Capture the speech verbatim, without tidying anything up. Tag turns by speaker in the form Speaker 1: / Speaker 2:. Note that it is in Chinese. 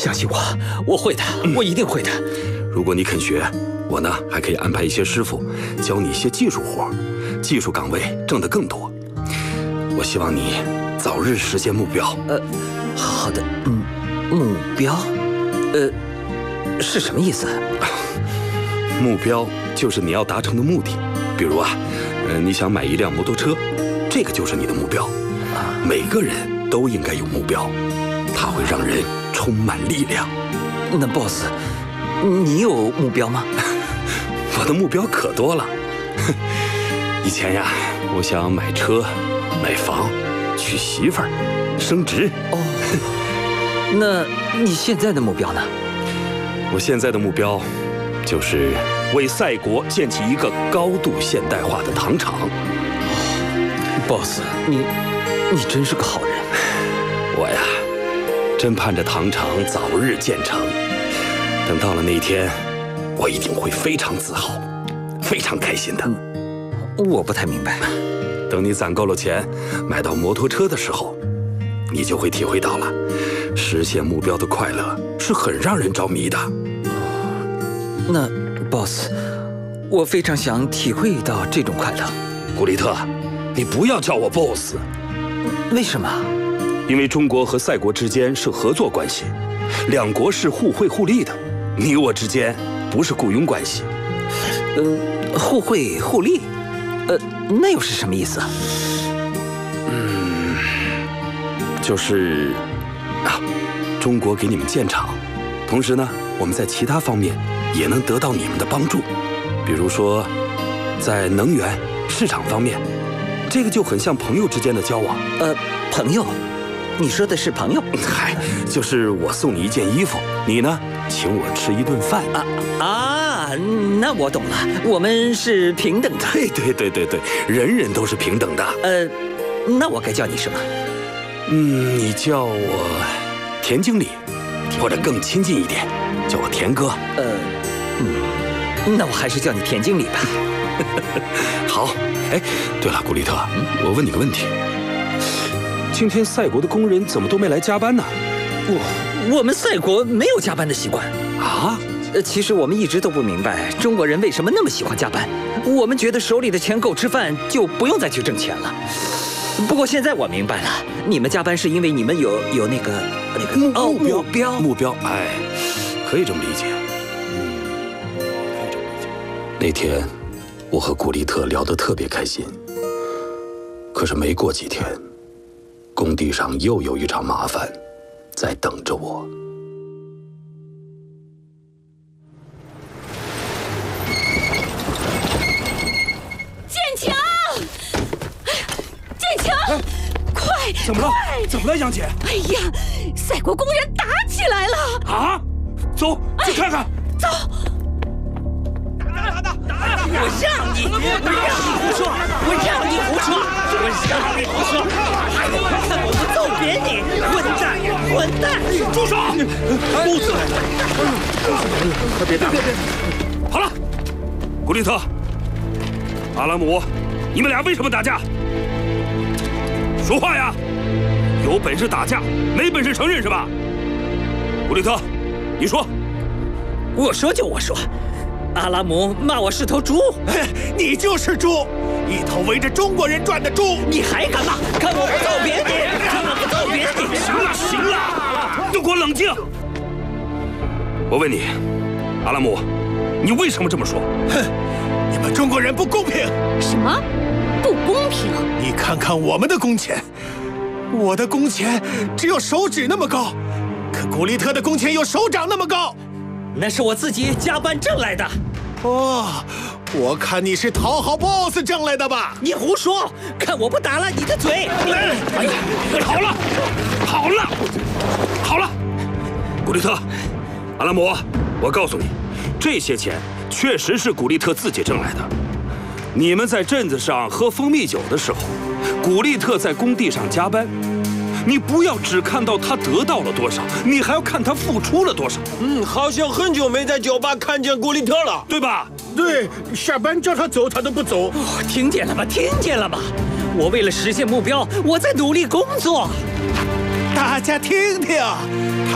Speaker 1: 相信我，我会的，我一定会的。
Speaker 2: 如果你肯学，我呢还可以安排一些师傅教你一些技术活，技术岗位挣得更多。我希望你早日实现目标。
Speaker 1: 呃，好的，嗯，目标，呃，是什么意思？
Speaker 2: 目标就是你要达成的目的。比如啊，呃，你想买一辆摩托车，这个就是你的目标。每个人都应该有目标，它会让人充满力量。
Speaker 1: 那 boss， 你有目标吗？
Speaker 2: 我的目标可多了。以前呀，我想买车、买房、娶媳妇儿、升职。
Speaker 1: 哦，那你现在的目标呢？
Speaker 2: 我现在的目标就是为赛国建起一个高度现代化的糖厂。
Speaker 1: boss， 你你真是个好人。
Speaker 2: 我呀，真盼着糖厂早日建成。等到了那天，我一定会非常自豪，非常开心的。
Speaker 1: 嗯，我不太明白。
Speaker 2: 等你攒够了钱，买到摩托车的时候，你就会体会到了，实现目标的快乐是很让人着迷的。
Speaker 1: 那 boss， 我非常想体会到这种快乐。
Speaker 2: 古利特，你不要叫我 boss。
Speaker 1: 为什么？
Speaker 2: 因为中国和赛国之间是合作关系，两国是互惠互利的，你我之间不是雇佣关系。
Speaker 1: 呃，互惠互利，呃，那又是什么意思啊？
Speaker 2: 嗯，就是啊，中国给你们建厂，同时呢，我们在其他方面也能得到你们的帮助，比如说在能源市场方面，这个就很像朋友之间的交往。
Speaker 1: 呃，朋友。你说的是朋友？
Speaker 2: 嗨，就是我送你一件衣服，你呢请我吃一顿饭。
Speaker 1: 啊啊，那我懂了，我们是平等的。
Speaker 2: 对对对对对，人人都是平等的。
Speaker 1: 呃，那我该叫你什么？
Speaker 2: 嗯，你叫我田经理，或者更亲近一点，叫我田哥。
Speaker 1: 呃，嗯，那我还是叫你田经理吧。
Speaker 2: 好，哎，对了，古利特，我问你个问题。今天赛国的工人怎么都没来加班呢？
Speaker 1: 我我们赛国没有加班的习惯
Speaker 2: 啊。
Speaker 1: 呃，其实我们一直都不明白中国人为什么那么喜欢加班。我们觉得手里的钱够吃饭，就不用再去挣钱了。不过现在我明白了，你们加班是因为你们有有那个那个
Speaker 2: 目
Speaker 1: 哦
Speaker 2: 目标
Speaker 1: 目标
Speaker 2: 目标，哎，可以这么理解。嗯，可以这么理解。那天我和古利特聊得特别开心，可是没过几天。工地上又有一场麻烦在等着我。
Speaker 3: 建强，建强，哎、快！
Speaker 4: 怎么了？
Speaker 3: 快
Speaker 4: 怎么了，杨姐？
Speaker 3: 哎呀，赛国工人打起来了！
Speaker 4: 啊！走，去看看。
Speaker 3: 哎、走。
Speaker 4: 打打打打打！
Speaker 1: 我让你，我让你胡说，我让你胡说，我让你胡说！还得看我不揍扁你，混蛋，混蛋！
Speaker 4: 住手！不子，快别打！别别！好了，古利特、阿拉姆，你们俩为什么打架？说话呀！有本事打架，没本事承认是吧？古利特，你说。
Speaker 1: 我说就我说。阿拉姆骂我是头猪，
Speaker 5: 你就是猪，一头围着中国人转的猪！
Speaker 1: 你还敢骂？看我不揍扁你！看我不揍扁你！
Speaker 4: 行了行了，都给我冷静！我问你，阿拉姆，你为什么这么说？
Speaker 5: 哼，你们中国人不公平！
Speaker 3: 什么？不公平？
Speaker 5: 你看看我们的工钱，我的工钱只有手指那么高，可古利特的工钱有手掌那么高。
Speaker 1: 那是我自己加班挣来的。
Speaker 5: 哦，我看你是讨好 boss 挣来的吧？
Speaker 1: 你胡说！看我不打了你的嘴！
Speaker 4: 哎，好了，好了，好了，古利特、阿拉姆，我告诉你，这些钱确实是古利特自己挣来的。你们在镇子上喝蜂蜜酒的时候，古利特在工地上加班。你不要只看到他得到了多少，你还要看他付出了多少。
Speaker 6: 嗯，好像很久没在酒吧看见古利特了，
Speaker 4: 对吧？
Speaker 5: 对，下班叫他走，他都不走。
Speaker 1: 哦，听见了吗？听见了吗？我为了实现目标，我在努力工作。
Speaker 5: 大家听听。